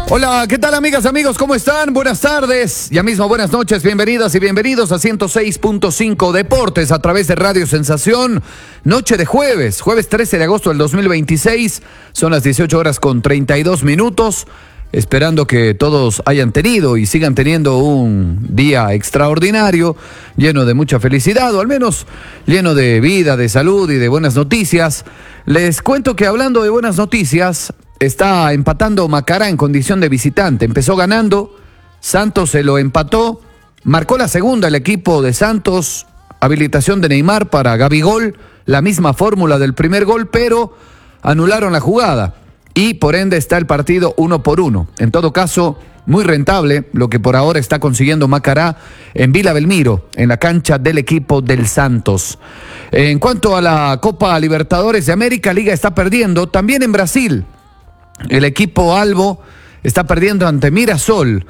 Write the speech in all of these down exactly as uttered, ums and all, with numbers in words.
Hola, ¿qué tal amigas, amigos? ¿Cómo están? Buenas tardes, ya mismo buenas noches, bienvenidas y bienvenidos a ciento seis punto cinco Deportes a través de Radio Sensación. Noche de jueves, jueves trece de agosto del dos mil veintiséis, son las dieciocho horas con treinta y dos minutos. Esperando que todos hayan tenido y sigan teniendo un día extraordinario, lleno de mucha felicidad, o al menos lleno de vida, de salud y de buenas noticias. Les cuento que hablando de buenas noticias, está empatando Macará en condición de visitante. Empezó ganando, Santos se lo empató, marcó la segunda el equipo de Santos, habilitación de Neymar para Gabigol, la misma fórmula del primer gol, pero anularon la jugada. Y por ende está el partido uno por uno. En todo caso, muy rentable lo que por ahora está consiguiendo Macará en Vila Belmiro, en la cancha del equipo del Santos. En cuanto a la Copa Libertadores de América, Liga está perdiendo. También en Brasil, el equipo Albo está perdiendo ante Mirasol.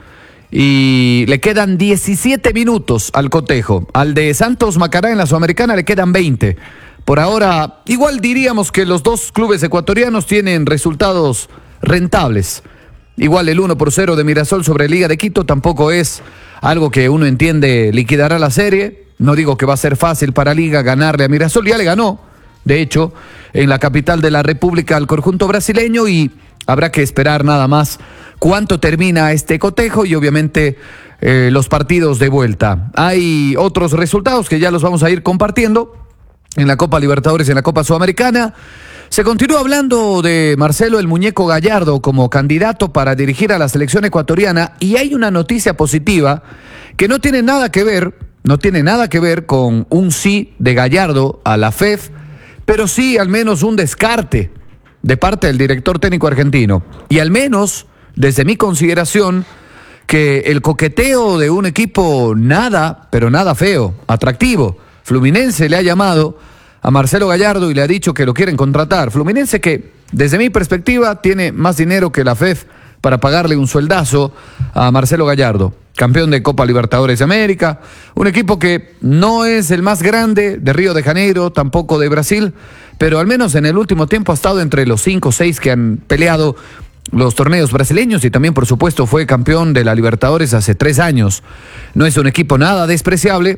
Y le quedan diecisiete minutos al cotejo. Al de Santos Macará en la Sudamericana le quedan veinte. Por ahora, igual diríamos que los dos clubes ecuatorianos tienen resultados rentables. Igual el uno por cero de Mirasol sobre Liga de Quito tampoco es algo que uno entiende liquidará la serie. No digo que va a ser fácil para Liga ganarle a Mirasol, ya le ganó, de hecho, en la capital de la República al conjunto brasileño, y habrá que esperar nada más cuánto termina este cotejo y obviamente eh, los partidos de vuelta. Hay otros resultados que ya los vamos a ir compartiendo. En la Copa Libertadores y en la Copa Sudamericana se continúa hablando de Marcelo el Muñeco Gallardo como candidato para dirigir a la selección ecuatoriana, y hay una noticia positiva que no tiene nada que ver, no tiene nada que ver con un sí de Gallardo a la F E F, pero sí al menos un descarte de parte del director técnico argentino. Y al menos, desde mi consideración, que el coqueteo de un equipo nada, pero nada feo, atractivo. Fluminense le ha llamado a Marcelo Gallardo y le ha dicho que lo quieren contratar. Fluminense que, desde mi perspectiva, tiene más dinero que la F E F para pagarle un sueldazo a Marcelo Gallardo, campeón de Copa Libertadores de América, un equipo que no es el más grande de Río de Janeiro, tampoco de Brasil, pero al menos en el último tiempo ha estado entre los cinco o seis que han peleado los torneos brasileños, y también por supuesto fue campeón de la Libertadores hace tres años. No es un equipo nada despreciable,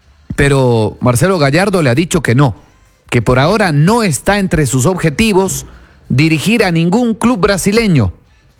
pero Marcelo Gallardo le ha dicho que no, que por ahora no está entre sus objetivos dirigir a ningún club brasileño.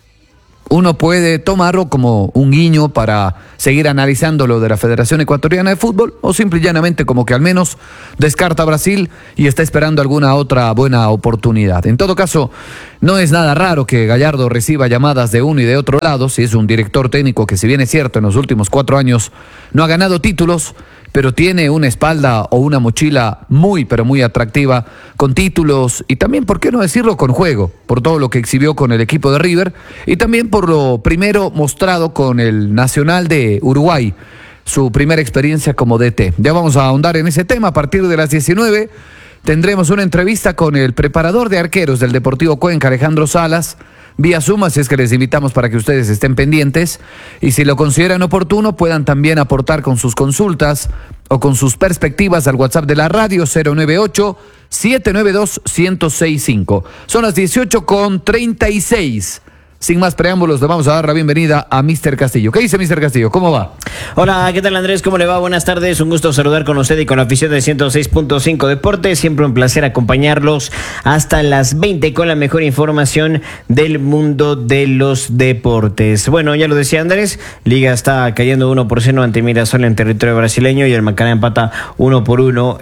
Uno puede tomarlo como un guiño para seguir analizando lo de la Federación Ecuatoriana de Fútbol, o simple y llanamente como que al menos descarta a Brasil y está esperando alguna otra buena oportunidad. En todo caso, no es nada raro que Gallardo reciba llamadas de uno y de otro lado, si es un director técnico que, si bien es cierto, en los últimos cuatro años no ha ganado títulos, pero tiene una espalda o una mochila muy, pero muy atractiva, con títulos y también, ¿por qué no decirlo?, con juego, por todo lo que exhibió con el equipo de River y también por lo primero mostrado con el Nacional de Uruguay, su primera experiencia como D T. Ya vamos a ahondar en ese tema. A partir de las diecinueve tendremos una entrevista con el preparador de arqueros del Deportivo Cuenca, Alejandro Salas, vía Zoom, así es que les invitamos para que ustedes estén pendientes y, si lo consideran oportuno, puedan también aportar con sus consultas o con sus perspectivas al WhatsApp de la radio cero nueve ocho, siete nueve dos, uno cero seis cinco. Son las dieciocho con treinta y seis. Sin más preámbulos, le vamos a dar la bienvenida a mister Castillo. ¿Qué dice mister Castillo? ¿Cómo va? Hola, ¿qué tal, Andrés? ¿Cómo le va? Buenas tardes, un gusto saludar con usted y con la afición de ciento seis punto cinco Deportes. Siempre un placer acompañarlos hasta las veinte con la mejor información del mundo de los deportes. Bueno, ya lo decía Andrés, Liga está cayendo uno por cero ante Mirasol en territorio brasileño, y el Macará empata uno por uno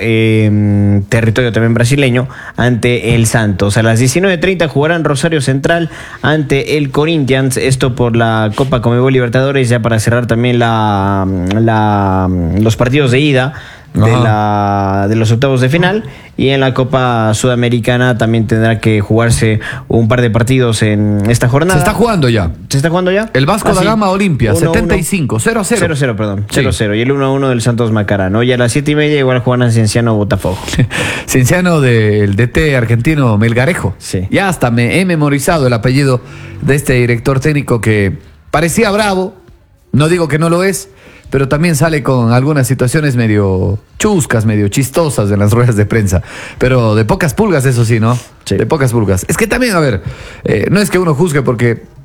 en territorio también brasileño ante el Santos. A las diecinueve treinta jugarán Rosario Central ante el Corinthians, esto por la Copa Conmebol Libertadores, ya para cerrar también la, la los partidos de ida de, la, de los octavos de final. Y en la Copa Sudamericana también tendrá que jugarse un par de partidos en esta jornada. Se está jugando ya. ¿Se está jugando ya? El Vasco ah, da sí. Gama Olimpia, uno, setenta y cinco, cero a cero. cero a cero, perdón. Sí. cero a cero. Y el uno a uno del Santos Macará, ¿no? Y a las siete y media igual juegan Cienciano Botafogo. Cienciano del D T argentino Melgarejo. Sí. Ya hasta me he memorizado el apellido de este director técnico que parecía bravo, no digo que no lo es, pero también sale con algunas situaciones medio chuscas, medio chistosas en las ruedas de prensa, pero de pocas pulgas, eso sí, ¿no? Sí. De pocas pulgas. Es que también, a ver, eh, no es que uno juzgue porque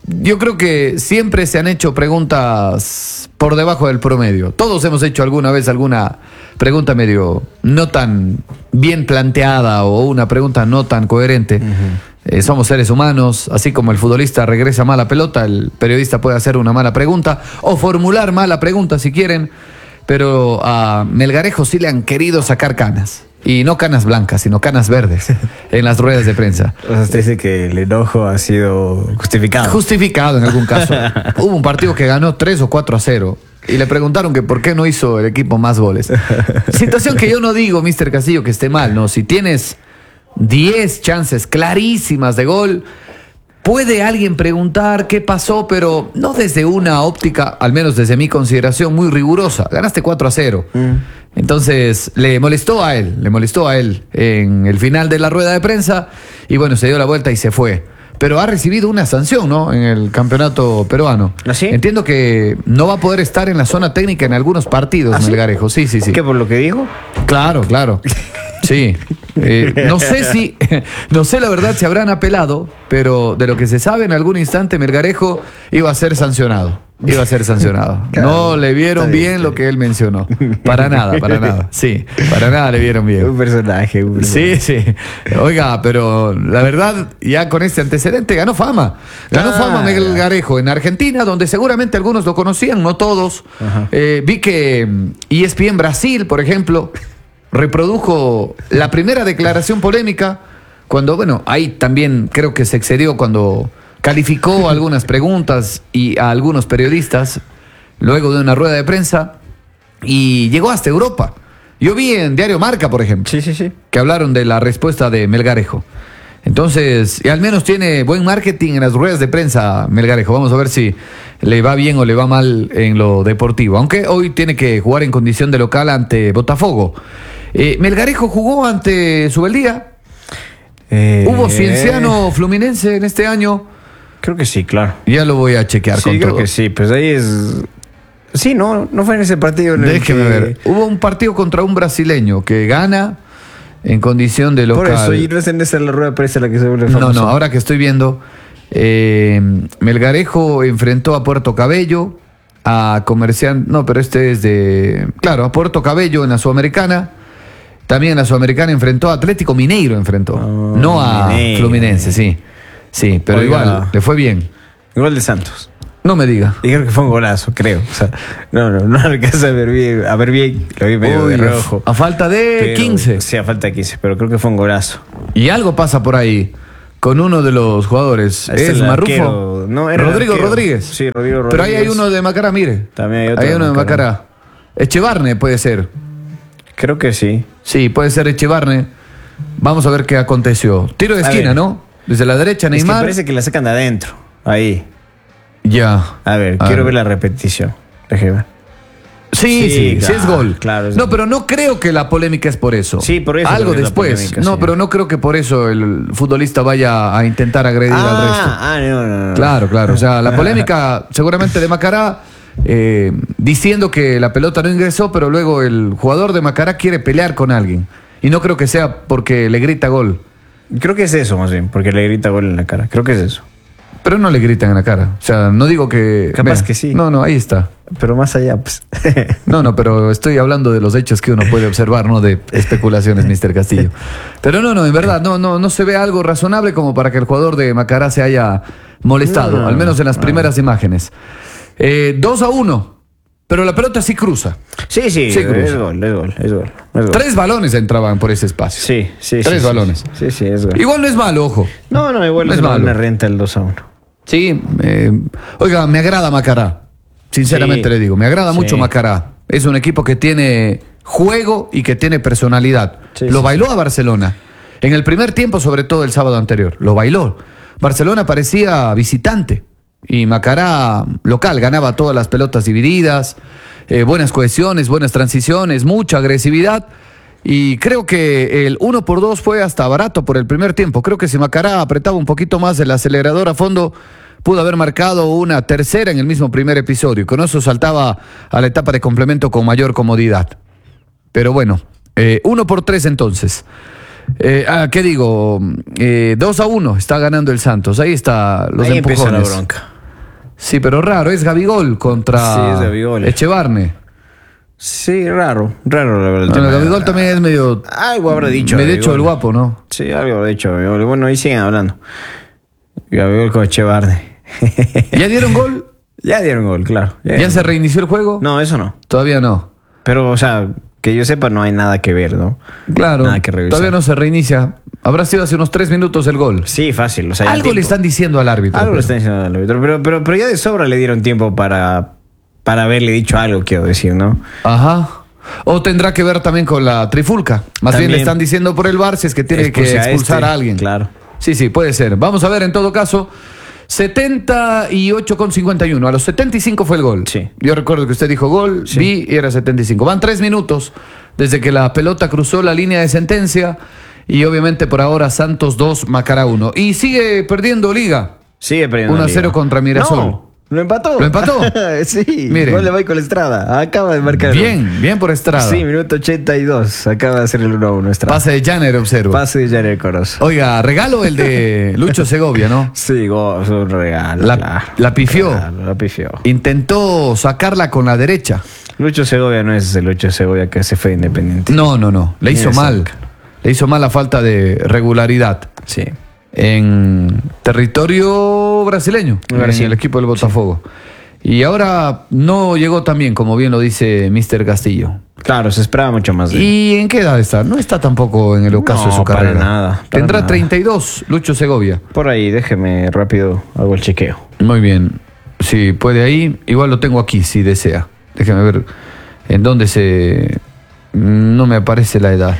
yo creo que siempre se han hecho preguntas por debajo del promedio. Todos hemos hecho alguna vez alguna pregunta medio no tan bien planteada o una pregunta no tan coherente. Uh-huh. Eh, somos seres humanos, así como el futbolista regresa mala pelota, el periodista puede hacer una mala pregunta o formular mala pregunta si quieren, pero a Melgarejo sí le han querido sacar canas. Y no canas blancas, sino canas verdes en las ruedas de prensa. O sea, usted dice que el enojo ha sido justificado. Justificado en algún caso. Hubo un partido que ganó tres o cuatro a cero y le preguntaron que por qué no hizo el equipo más goles. Situación que yo no digo, mister Castillo, que esté mal, ¿no? Si tienes diez chances clarísimas de gol, puede alguien preguntar qué pasó, pero no desde una óptica, al menos desde mi consideración, muy rigurosa. Ganaste cuatro a cero. Mm. Entonces le molestó a él, le molestó a él en el final de la rueda de prensa y bueno, se dio la vuelta y se fue. Pero ha recibido una sanción, ¿no? En el campeonato peruano. ¿Ah, sí? Entiendo que no va a poder estar en la zona técnica en algunos partidos, ¿Ah, Melgarejo. Sí, sí, sí. ¿Qué, por lo que dijo? Claro, claro. Sí. Eh, no sé si, no sé la verdad si habrán apelado, pero de lo que se sabe en algún instante Melgarejo iba a ser sancionado. Iba a ser sancionado. Claro, no le vieron bien, bien lo que él mencionó. Para nada, para nada. Sí, para nada le vieron bien. Un personaje, un personaje. Sí, sí. Oiga, pero la verdad, ya con este antecedente ganó fama. Ganó ah, fama Melgarejo en Argentina, donde seguramente algunos lo conocían, no todos. Eh, vi que E S P N Brasil, por ejemplo, reprodujo la primera declaración polémica cuando, bueno, ahí también creo que se excedió cuando calificó algunas preguntas y a algunos periodistas luego de una rueda de prensa y llegó hasta Europa. Yo vi en Diario Marca, por ejemplo, sí, sí, sí, que hablaron de la respuesta de Melgarejo. Entonces, y al menos tiene buen marketing en las ruedas de prensa Melgarejo. Vamos a ver si le va bien o le va mal en lo deportivo. Aunque hoy tiene que jugar en condición de local ante Botafogo. Eh, Melgarejo jugó ante Subeldía. Eh, ¿Hubo Cienciano Fluminense en este año? Creo que sí, claro. Ya lo voy a chequear sí, con creo todo. que sí, pues ahí es... Sí, no, no fue en ese partido. En Déjeme el que... ver. Hubo un partido contra un brasileño que gana en condición de local. Por eso, y no es en esa la rueda de prensa la que se vuelve No, famoso. no, ahora que estoy viendo, eh, Melgarejo enfrentó a Puerto Cabello, a Comerciante, no, pero este es de... Claro, a Puerto Cabello en la Sudamericana. También en la Sudamericana enfrentó a Atlético Mineiro, enfrentó. Oh, no a Mineiro. Fluminense, sí. Sí, pero Oiga, igual, le fue bien. Gol de Santos. No me diga. Y creo que fue un golazo, creo. O sea, no, no, no alcanza a ver bien. A ver bien, lo vi medio Uy, de rojo. A falta de pero, quince. Sí, a falta de quince, pero creo que fue un golazo. Y algo pasa por ahí con uno de los jugadores. Este ¿Es Marrufo? No, era Rodrigo Rodríguez. Sí, Rodrigo Rodríguez. Pero ahí hay uno de Macará, mire. También hay otro. Ahí hay uno de Macará. Macará. Echevarne puede ser. Creo que sí. Sí, puede ser Echevarne. Vamos a ver qué aconteció. Tiro de esquina, ¿no? Desde la derecha, Neymar. Es que parece que la sacan de adentro. Ahí. Ya. A ver, a quiero ver. ver la repetición. Déjeme. Sí, sí, sí, claro, sí es gol. Claro, es no, gol. pero no creo que la polémica es por eso. Sí, por eso. Algo después. Polémica, no, sí. pero no creo que por eso el futbolista vaya a intentar agredir ah, al resto. Ah, no, no, no. Claro, claro. O sea, la polémica seguramente de Macará eh, diciendo que la pelota no ingresó, pero luego el jugador de Macará quiere pelear con alguien. Y no creo que sea porque le grita gol. Creo que es eso más bien, porque le grita gol en la cara. Creo que es eso. Pero no le gritan en la cara. O sea, no digo que... Capaz vea, que sí. No, no, ahí está. Pero más allá, pues... No, no, pero estoy hablando de los hechos que uno puede observar, no de especulaciones, mister Castillo. Pero no, no, en verdad, no, no, no se ve algo razonable como para que el jugador de Macará se haya molestado, no, al menos en las no. primeras imágenes. Eh, dos a uno, pero la pelota sí cruza. Sí, sí, sí cruza. Es gol, es gol, es gol, es gol. Tres balones entraban por ese espacio. Sí, sí, Tres sí, balones. Sí, sí, es gol. Igual no es malo, ojo. No, no, igual no es malo. Una renta el dos a uno. Sí, eh, oiga, me agrada Macará. Sinceramente sí, le digo, me agrada sí. mucho Macará. Es un equipo que tiene juego y que tiene personalidad. Sí, lo sí, bailó sí. a Barcelona. En el primer tiempo, sobre todo el sábado anterior, lo bailó. Barcelona parecía visitante y Macará local, ganaba todas las pelotas divididas, eh, buenas cohesiones, buenas transiciones, mucha agresividad. Y creo que el uno por dos fue hasta barato por el primer tiempo. Creo que si Macará apretaba un poquito más el acelerador a fondo, pudo haber marcado una tercera en el mismo primer episodio. Con eso saltaba a la etapa de complemento con mayor comodidad. Pero bueno, eh, uno por tres entonces. Eh, ah, ¿Qué digo? Eh, dos a uno está ganando el Santos. Ahí está los Ahí empujones. empieza la bronca. Sí, pero raro, es Gabigol contra Sí, es Gabigol. Echevarne. Sí, raro, raro la verdad. el Bueno, tema. Gabigol también es medio... Algo habrá dicho. medio hecho Gabigol. el guapo, ¿no? Sí, algo habrá dicho Gabigol. Bueno, ahí siguen hablando. Gabigol con Echevarne. ¿Ya dieron gol? Ya dieron gol, claro. Ya, ¿Ya dieron se gol. reinició el juego? No, eso no. Todavía no. Pero, o sea, que yo sepa, no hay nada que ver, ¿no? Claro, Nada que revisar. todavía no se reinicia. Habrá sido hace unos tres minutos el gol. Sí, fácil. O sea, ya Algo tiempo. le están diciendo al árbitro. Algo pero- le están diciendo al árbitro. Pero, pero, pero ya de sobra le dieron tiempo para, para haberle dicho algo, quiero decir, ¿no? Ajá. O tendrá que ver también con la trifulca. Más bien También. le están diciendo por el V A R si es que tiene Expulse que a expulsar este, a alguien. claro. Sí, sí, puede ser. Vamos a ver en todo caso. setenta y ocho con cincuenta y uno. A los setenta y cinco fue el gol. Sí. Yo recuerdo que usted dijo gol, Sí. vi y era setenta y cinco. Van tres minutos desde que la pelota cruzó la línea de sentencia. Y obviamente por ahora Santos dos, Macará uno. Y sigue perdiendo Liga. Sigue perdiendo. uno a la cero liga. contra Mirasol. No, lo empató. ¿Lo empató? Sí. Miren. Gol de Michael Estrada. Acaba de marcar. el gol. Bien, bien por Estrada. Sí, minuto ochenta y dos. Acaba de hacer el uno a uno Estrada. Pase de Janner, observo. Pase de Jared Corozo. Oiga, regalo el de Lucho Segovia, ¿no? Sí, go, es un regalo. La- claro. la pifió. Regalo, la pifió. Intentó sacarla con la derecha. Lucho Segovia no es el Lucho Segovia que se fue de Independiente. No, no, no. Le hizo Ni de mal. cerca. Le hizo mal la falta de regularidad Sí. en territorio brasileño, en Brasil. el equipo del Botafogo. Y ahora no llegó tan bien, como bien lo dice mister Castillo. Claro, se esperaba mucho más de él. ¿Y en qué edad está? No está tampoco en el ocaso No, de su para carrera. nada, para Tendrá nada. treinta y dos, Lucho Segovia. Por ahí, déjeme rápido, hago el chequeo. Muy bien. Si puede ahí, igual lo tengo aquí, si desea. Déjeme ver en dónde se... No me aparece la edad.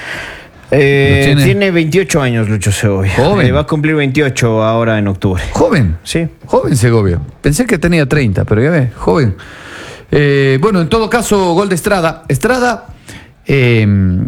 Eh, ¿Lo tiene? tiene veintiocho años Lucho Segovia. Joven. Eh, va a cumplir veintiocho ahora en octubre. Joven. Sí. Joven Segovia. Pensé que tenía treinta, pero ya ve, joven. Eh, bueno, en todo caso, gol de Estrada. Estrada, eh,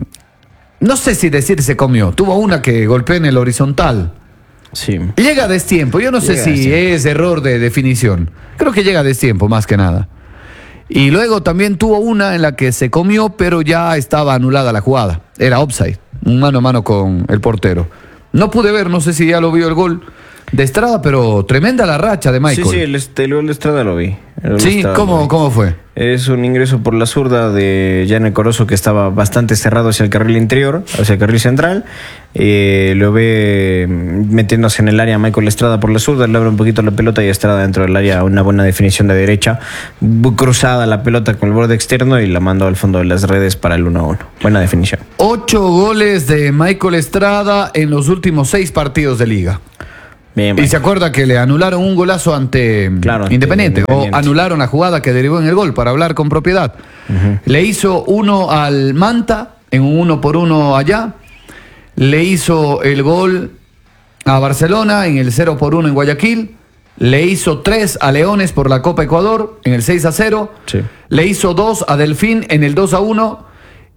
no sé si decir se comió. Tuvo una que golpeó en el horizontal. Sí. Llega a destiempo. Yo no sé Llega a si destiempo. es error de definición. Creo que llega a destiempo, más que nada. Y luego también tuvo una en la que se comió, pero ya estaba anulada la jugada. Era offside, un mano a mano con el portero. No pude ver, no sé si ya lo vio el gol de Estrada, pero tremenda la racha de Michael. Sí, sí, el, este, el gol de Estrada lo vi. El gol de Sí, Estrada ¿cómo, lo vi. ¿cómo fue? Es un ingreso por la zurda de Janet Corozo que estaba bastante cerrado hacia el carril interior, hacia el carril central. Eh, lo ve metiéndose en el área Michael Estrada por la zurda, le abre un poquito la pelota y Estrada dentro del área, una buena definición de derecha. Cruzada la pelota con el borde externo y la mandó al fondo de las redes para el uno a uno. Buena definición. Ocho goles de Michael Estrada en los últimos seis partidos de liga. Bien, Y Michael. se acuerda que le anularon un golazo ante Claro, ante Independiente, Independiente. o anularon la jugada que derivó en el gol, para hablar con propiedad. Le hizo uno al Manta, en un uno por uno allá. Le hizo el gol a Barcelona en el cero por uno en Guayaquil. Le hizo tres a Leones por la Copa Ecuador en el seis a cero. Sí. Le hizo dos a Delfín en el dos a uno.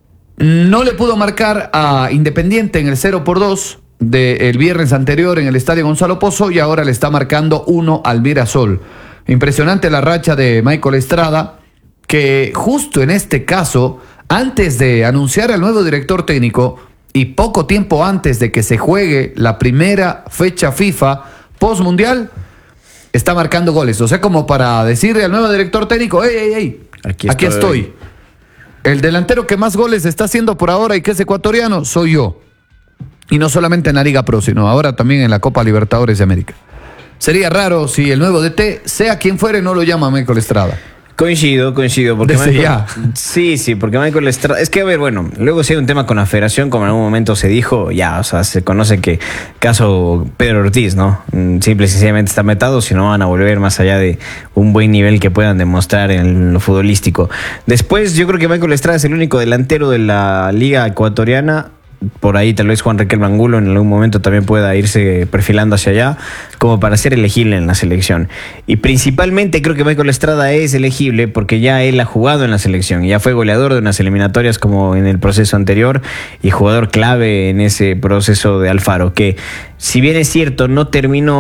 No le pudo marcar a Independiente en el cero por dos del viernes anterior en el Estadio Gonzalo Pozo y ahora le está marcando uno al Mirasol. Impresionante la racha de Michael Estrada, que justo en este caso, antes de anunciar al nuevo director técnico y poco tiempo antes de que se juegue la primera fecha FIFA post-mundial, está marcando goles. O sea, como para decirle al nuevo director técnico, ¡ey, ey, ey! Aquí Aquí estoy". estoy. El delantero que más goles está haciendo por ahora y que es ecuatoriano, soy yo. Y no solamente en la Liga Pro, sino ahora también en la Copa Libertadores de América. Sería raro si el nuevo D T, sea quien fuere, no lo llama Michael Estrada. Coincido, coincido. Porque Desde Michael- ya. Sí, sí, porque Michael Estrada. Es que, a ver, bueno, luego si hay un tema con la federación, como en algún momento se dijo, ya, o sea, se conoce que caso Pedro Ortiz, ¿no? Mm, Simple y sencillamente está metado, si no van a volver más allá de un buen nivel que puedan demostrar en lo futbolístico. Después, yo creo que Michael Estrada es el único delantero de la Liga Ecuatoriana. Por ahí tal vez Juan Riquelme Angulo en algún momento también pueda irse perfilando hacia allá como para ser elegible en la selección. Y principalmente creo que Michael Estrada es elegible porque ya él ha jugado en la selección, ya fue goleador de unas eliminatorias como en el proceso anterior y jugador clave en ese proceso de Alfaro, que si bien es cierto no terminó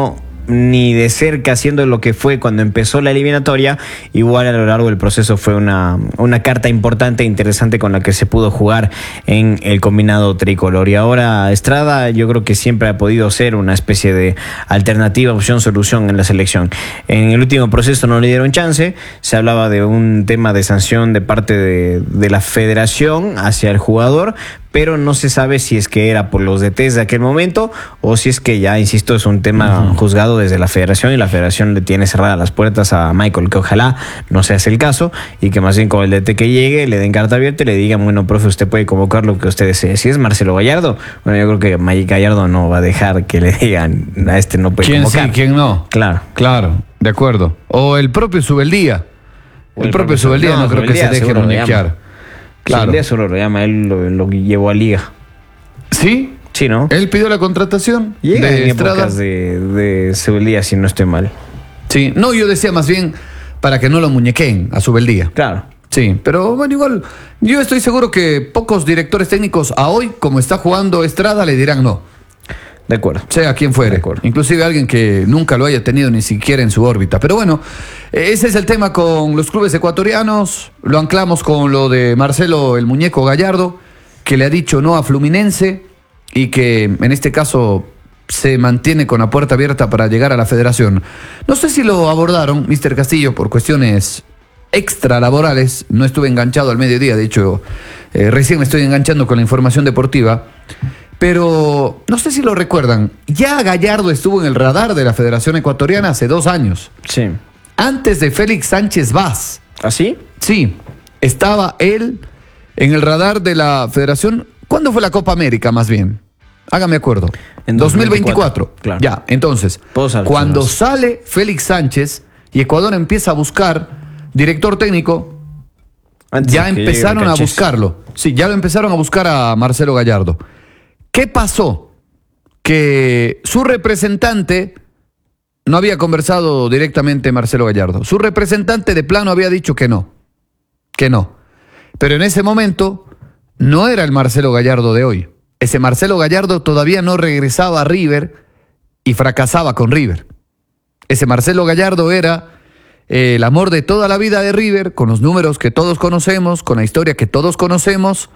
ni de cerca siendo lo que fue cuando empezó la eliminatoria, igual a lo largo del proceso fue una, una carta importante e interesante con la que se pudo jugar en el combinado tricolor. Y ahora Estrada yo creo que siempre ha podido ser una especie de alternativa, opción, solución en la selección. En el último proceso no le dieron chance, se hablaba de un tema de sanción de parte de, de la federación hacia el jugador, pero no se sabe si es que era por los D Ts de aquel momento o si es que ya, insisto, es un tema uh-huh. juzgado desde la federación y la federación le tiene cerradas las puertas a Michael, que ojalá no sea ese el caso y que más bien con el D T que llegue le den carta abierta y le digan, bueno, profe, usted puede convocar lo que usted desee. Si es Marcelo Gallardo, bueno, yo creo que Magic Gallardo no va a dejar que le digan a este no puede ¿Quién convocar. Sí, quién no? Claro. Claro, de acuerdo. O el propio Subeldía. El, el propio Subeldía no, no creo que se deje muñequear. Claro. Sí, solo lo llama, él lo, lo llevó a Liga. ¿Sí? Sí, ¿no? Él pidió la contratación Llega de en Estrada. épocas de, de Subeldía, si no estoy mal. Sí, no, yo decía más bien para que no lo muñequeen a Subeldía. Claro. Sí, pero bueno, igual, yo estoy seguro que pocos directores técnicos a hoy, como está jugando Estrada, le dirán no. De acuerdo. Sea quien fuere. Inclusive alguien que nunca lo haya tenido ni siquiera en su órbita. Pero bueno, ese es el tema con los clubes ecuatorianos. Lo anclamos con lo de Marcelo el Muñeco Gallardo, que le ha dicho no a Fluminense y que en este caso se mantiene con la puerta abierta para llegar a la federación. No sé si lo abordaron, mister Castillo, por cuestiones extralaborales. No estuve enganchado al mediodía, de hecho, eh, recién me estoy enganchando con la información deportiva. Pero no sé si lo recuerdan, ya Gallardo estuvo en el radar de la Federación Ecuatoriana hace dos años. Sí. Antes de Félix Sánchez Vaz. ¿Ah, sí? Sí, estaba él en el radar de la Federación. ¿Cuándo fue la Copa América, más bien? Hágame acuerdo. En dos mil veinticuatro. Claro. Ya, entonces, cuando sale Félix Sánchez y Ecuador empieza a buscar director técnico, Antes ya empezaron a buscarlo. Sí, ya lo empezaron a buscar a Marcelo Gallardo. ¿Qué pasó? Que su representante no había conversado directamente Marcelo Gallardo. Su representante de plano había dicho que no, que no. Pero en ese momento no era el Marcelo Gallardo de hoy. Ese Marcelo Gallardo todavía no regresaba a River y fracasaba con River. Ese Marcelo Gallardo era eh, el amor de toda la vida de River, con los números que todos conocemos, con la historia que todos conocemos.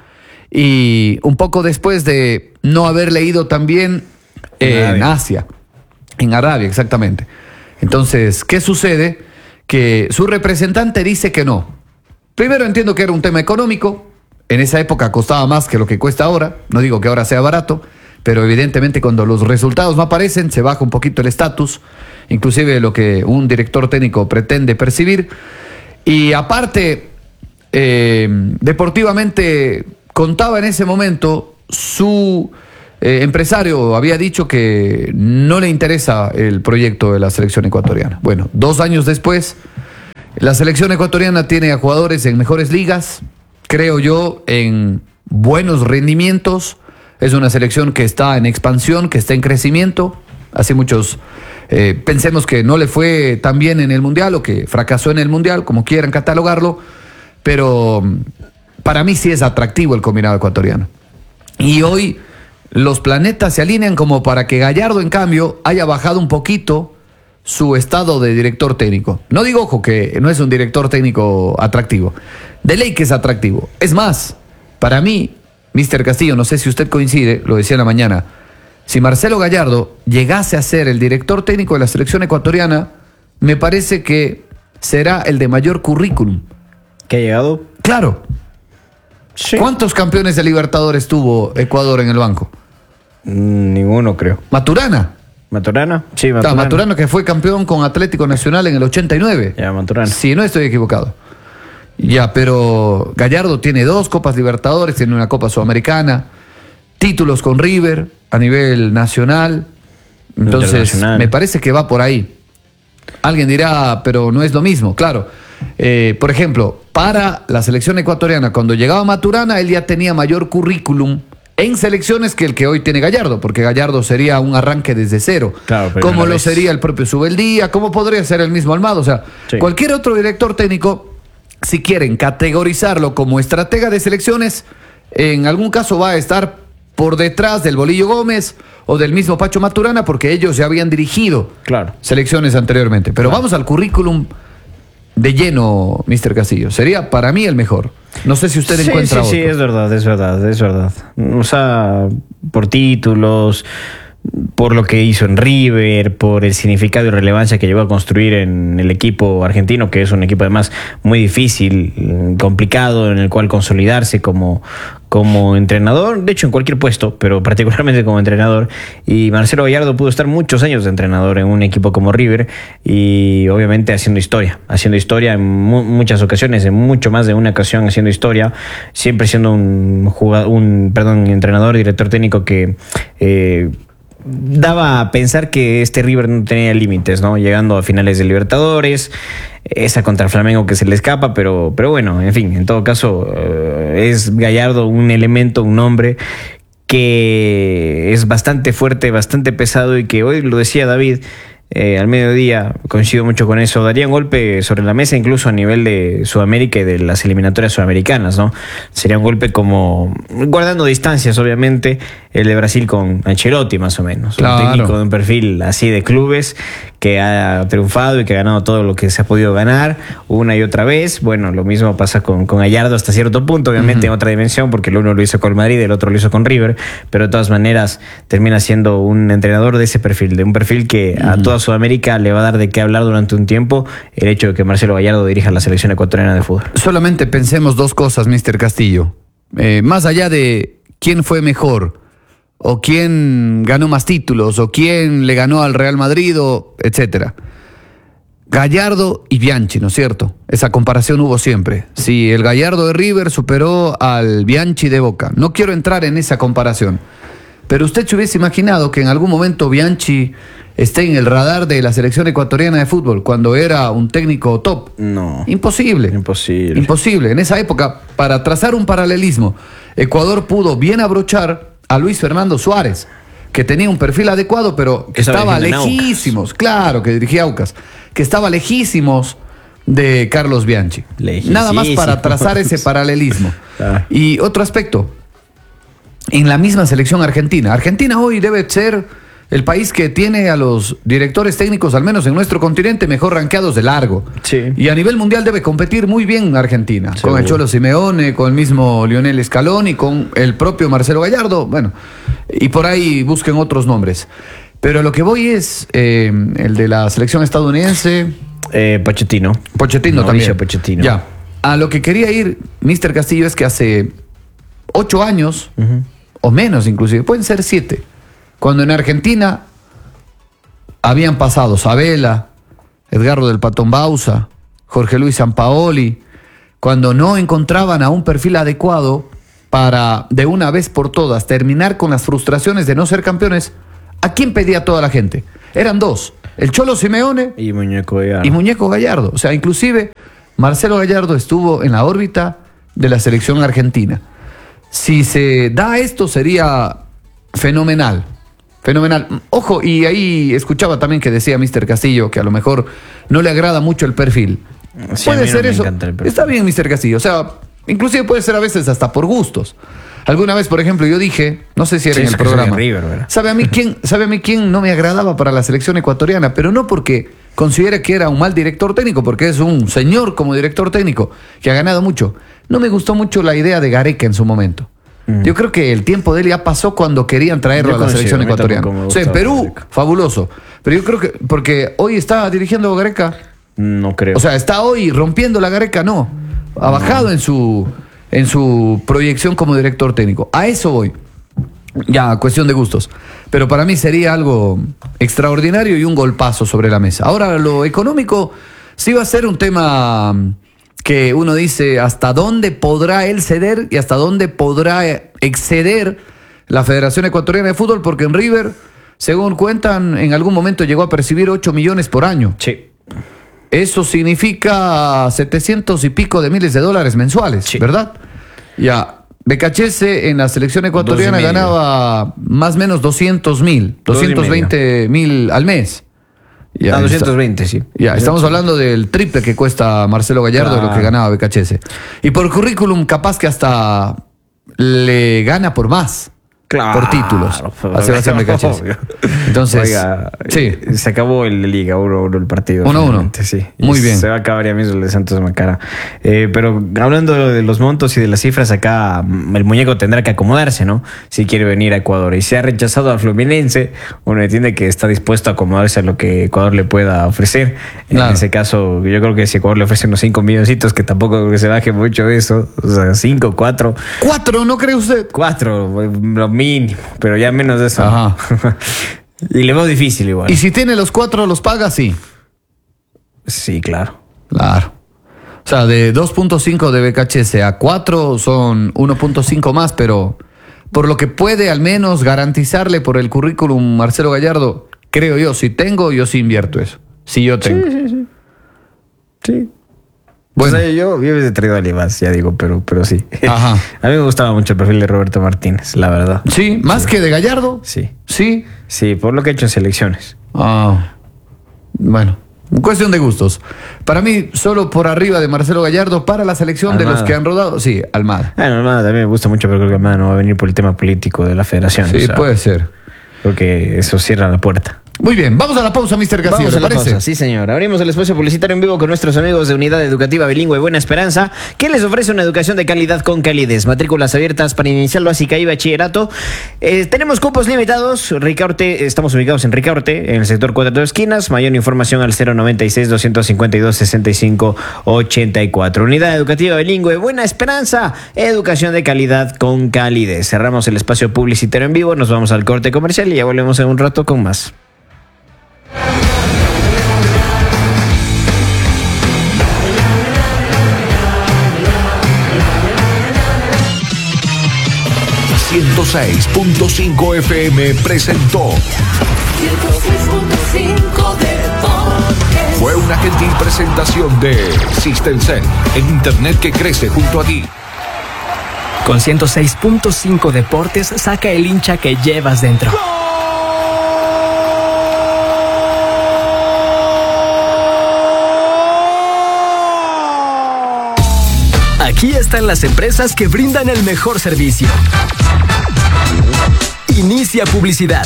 Y un poco después de no haber leído también eh, en Asia, en Arabia, exactamente. Entonces, ¿qué sucede? Que su representante dice que no. Primero entiendo que era un tema económico. En esa época costaba más que lo que cuesta ahora. No digo que ahora sea barato, pero evidentemente cuando los resultados no aparecen, se baja un poquito el estatus, inclusive lo que un director técnico pretende percibir. Y aparte, eh, deportivamente... contaba en ese momento, su eh, empresario había dicho que no le interesa el proyecto de la selección ecuatoriana. Bueno, dos años después, la selección ecuatoriana tiene a jugadores en mejores ligas, creo yo, en buenos rendimientos. Es una selección que está en expansión, que está en crecimiento. Hace muchos, eh, pensemos que no le fue tan bien en el Mundial o que fracasó en el Mundial, como quieran catalogarlo, pero... para mí sí es atractivo el combinado ecuatoriano. Y hoy los planetas se alinean como para que Gallardo, en cambio, haya bajado un poquito su estado de director técnico. No digo, ojo, que no es un director técnico atractivo. De ley que es atractivo. Es más, para mí, mister Castillo, no sé si usted coincide, lo decía en la mañana, si Marcelo Gallardo llegase a ser el director técnico de la selección ecuatoriana, me parece que será el de mayor currículum. ¿Que ha llegado? Claro. Sí. ¿Cuántos campeones de Libertadores tuvo Ecuador en el banco? Mm, ninguno, creo. ¿Maturana? ¿Maturana? Sí, Maturana. Ah, Maturana, que fue campeón con Atlético Nacional en el ochenta y nueve. Ya, Maturana. Sí, no estoy equivocado. Ya, pero Gallardo tiene dos Copas Libertadores, tiene una Copa Sudamericana, títulos con River a nivel nacional. Entonces, me parece que va por ahí. Alguien dirá, pero no es lo mismo, claro. Eh, por ejemplo, para la selección ecuatoriana, cuando llegaba Maturana, él ya tenía mayor currículum en selecciones que el que hoy tiene Gallardo, porque Gallardo sería un arranque desde cero, claro, como lo sería el propio Subeldía, como podría ser el mismo Almada. O sea, sí, cualquier otro director técnico, si quieren categorizarlo como estratega de selecciones, en algún caso va a estar por detrás del Bolillo Gómez o del mismo Pacho Maturana, porque ellos ya habían dirigido claro. selecciones anteriormente. Pero claro. vamos al currículum de lleno, mister Castillo. Sería para mí el mejor. No sé si usted sí, encuentra sí, otro. Sí, es verdad, es verdad, es verdad. O sea, por títulos, por lo que hizo en River, por el significado y relevancia que llegó a construir en el equipo argentino, que es un equipo además muy difícil, complicado, en el cual consolidarse como, como entrenador, de hecho en cualquier puesto, pero particularmente como entrenador. Y Marcelo Gallardo pudo estar muchos años de entrenador en un equipo como River y obviamente haciendo historia, haciendo historia en mu- muchas ocasiones, en mucho más de una ocasión haciendo historia, siempre siendo un jugador, un perdón, entrenador, director técnico que eh, daba a pensar que este River no tenía límites, ¿no? Llegando a finales de Libertadores, esa contra Flamengo que se le escapa, pero, pero bueno, en fin, en todo caso, eh, es Gallardo un elemento, un nombre que es bastante fuerte, bastante pesado y que hoy, lo decía David, Eh, al mediodía, coincido mucho con eso, daría un golpe sobre la mesa incluso a nivel de Sudamérica y de las eliminatorias sudamericanas, ¿no? Sería un golpe como, guardando distancias obviamente, el de Brasil con Ancelotti más o menos, claro. Un técnico de un perfil así de clubes que ha triunfado y que ha ganado todo lo que se ha podido ganar una y otra vez. Bueno, lo mismo pasa con, con Gallardo hasta cierto punto, obviamente uh-huh. en otra dimensión, porque el uno lo hizo con el Madrid, el otro lo hizo con River, pero de todas maneras termina siendo un entrenador de ese perfil, de un perfil que uh-huh. a toda Sudamérica le va a dar de qué hablar durante un tiempo el hecho de que Marcelo Gallardo dirija la selección ecuatoriana de fútbol. Solamente pensemos dos cosas, mister Castillo. Eh, más allá de quién fue mejor, o quién ganó más títulos, o quién le ganó al Real Madrid, o etcétera. Gallardo y Bianchi, ¿no es cierto? Esa comparación hubo siempre. Si el Gallardo de River superó al Bianchi de Boca. No quiero entrar en esa comparación, pero usted se hubiese imaginado que en algún momento Bianchi esté en el radar de la selección ecuatoriana de fútbol cuando era un técnico top. No. Imposible. Imposible. Imposible. En esa época, para trazar un paralelismo, Ecuador pudo bien abrochar a Luis Fernando Suárez, que tenía un perfil adecuado, pero que estaba lejísimos. Claro, que dirigía Aucas. Que estaba lejísimos de Carlos Bianchi. Lejísimos. Nada más para trazar ese paralelismo. Ah. Y otro aspecto. En la misma selección argentina. Argentina hoy debe ser el país que tiene a los directores técnicos, al menos en nuestro continente, mejor rankeados de largo. Sí. Y a nivel mundial debe competir muy bien Argentina. Seguro. Con el Cholo Simeone, con el mismo Lionel Scaloni, con el propio Marcelo Gallardo. Bueno, y por ahí busquen otros nombres. Pero lo que voy es eh, el de la selección estadounidense. Eh, Pochettino. Pochettino no, también. Pochettino. Ya. A lo que quería ir, mister Castillo, es que hace ocho años, uh-huh. o menos inclusive, pueden ser siete, cuando en Argentina habían pasado Sabela, Edgardo del Patón Bauza, Jorge Luis Sampaoli, cuando no encontraban a un perfil adecuado para de una vez por todas terminar con las frustraciones de no ser campeones, ¿a quién pedía toda la gente? Eran dos, el Cholo Simeone y Muñeco Gallardo. Y Muñeco Gallardo. O sea, inclusive Marcelo Gallardo estuvo en la órbita de la selección argentina. Si se da esto sería fenomenal. Fenomenal. Ojo, y ahí escuchaba también que decía mister Castillo que a lo mejor no le agrada mucho el perfil. Sí, puede ser no eso. Está bien, mister Castillo. O sea, inclusive puede ser a veces hasta por gustos. Alguna vez, por ejemplo, yo dije, no sé si era sí, en el programa, River, ¿sabe a mí quién, sabe a mí quién no me agradaba para la selección ecuatoriana? Pero no porque considere que era un mal director técnico, porque es un señor como director técnico que ha ganado mucho. No me gustó mucho la idea de Gareca en su momento. Mm. Yo creo que el tiempo de él ya pasó cuando querían traerlo yo a la selección ecuatoriana. O sea, en Perú, Gareca. Fabuloso. Pero yo creo que, porque hoy está dirigiendo Gareca. No creo. O sea, está hoy rompiendo la Gareca, no. Ha bajado no. en su en su proyección como director técnico. A eso voy. Ya, cuestión de gustos. Pero para mí sería algo extraordinario y un golpazo sobre la mesa. Ahora, lo económico sí va a ser un tema que uno dice hasta dónde podrá él ceder y hasta dónde podrá exceder la Federación Ecuatoriana de Fútbol, porque en River, según cuentan, en algún momento llegó a percibir ocho millones por año. Sí. Eso significa setecientos y pico de miles de dólares mensuales, sí. ¿Verdad? Ya, Becachese en la selección ecuatoriana ganaba más o menos doscientos mil, doscientos veinte mil al mes. Ya, ah, doscientos veinte, sí. Ya, estamos hablando del triple que cuesta Marcelo Gallardo claro. de lo que ganaba Becachese. Y por currículum, capaz que hasta le gana por más. Claro, por títulos a Sebastián Becachese. Entonces, oiga, sí. Se acabó el Liga uno uno el partido. uno uno. Sí. Muy bien. Se va a acabar ya mismo el de Santos Macara. Eh, pero hablando de los montos y de las cifras, acá el muñeco tendrá que acomodarse, ¿no? Si quiere venir a Ecuador. Y si ha rechazado al Fluminense, uno entiende que está dispuesto a acomodarse a lo que Ecuador le pueda ofrecer. Claro. En ese caso, yo creo que si Ecuador le ofrece unos cinco milloncitos, que tampoco creo que se baje mucho eso. O sea, cinco, cuatro. ¿Cuatro, no cree usted? Cuatro, lo mínimo, pero ya menos de eso. Ajá. Y le veo difícil igual. Y si tiene los cuatro, los paga, sí. Sí, claro. Claro. O sea, de dos punto cinco de Becachese a cuatro son uno punto cinco más, pero por lo que puede al menos garantizarle por el currículum Marcelo Gallardo, creo yo, si tengo, yo sí invierto eso. Si yo tengo. Sí, sí, sí. Sí. Bueno. O sea, yo, yo hubiese traído a Olivas, ya digo, pero, pero sí. Ajá. A mí me gustaba mucho el perfil de Roberto Martínez, la verdad. Sí, más Sí. que de Gallardo. Sí. Sí. Sí, por lo que ha hecho en selecciones. Ah, bueno, cuestión de gustos. Para mí, solo por arriba de Marcelo Gallardo, para la selección de Almada. los que han rodado, sí, Almada. Bueno, Almada también me gusta mucho, pero creo que Almada no va a venir por el tema político de la federación. Sí, o sea, puede ser. Creo que eso cierra la puerta. Muy bien, vamos a la pausa, mister García, Vamos ¿le a la parece? pausa, sí señor. Abrimos el espacio publicitario en vivo con nuestros amigos de Unidad Educativa Bilingüe Buena Esperanza, que les ofrece una educación de calidad con calidez. Matrículas abiertas para inicial básica y bachillerato. Eh, tenemos cupos limitados. Ricaurte, estamos ubicados en Ricaurte, en el sector Cuatro Esquinas. Mayor información al cero noventa y seis, doscientos cincuenta y dos, sesenta y cinco ochenta y cuatro. Unidad Educativa Bilingüe Buena Esperanza, educación de calidad con calidez. Cerramos el espacio publicitario en vivo, nos vamos al corte comercial y ya volvemos en un rato con más. ciento seis punto cinco F M presentó. ciento seis punto cinco Deportes. Fue una gentil presentación de Systemcel, en internet que crece junto a ti. Con ciento seis punto cinco Deportes, saca el hincha que llevas dentro. Aquí están las empresas que brindan el mejor servicio. Inicia publicidad.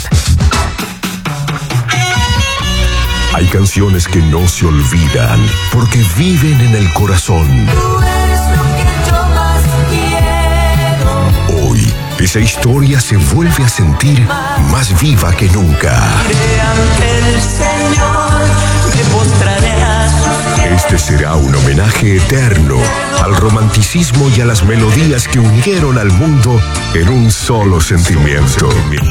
Hay canciones que no se olvidan porque viven en el corazón. Tú eres lo que yo más quiero. Hoy, esa historia se vuelve a sentir más viva que nunca. Iré ante el Señor, me postraré a sus pies. Este será un homenaje eterno al romanticismo y a las melodías que unieron al mundo en un solo sentimiento.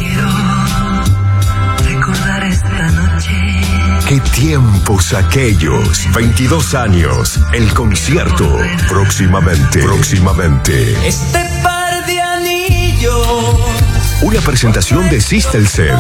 Recordar esta noche. ¡Qué tiempos aquellos! veintidós años, el concierto. Próximamente, próximamente. Este par de anillos. Una presentación de Systemcel.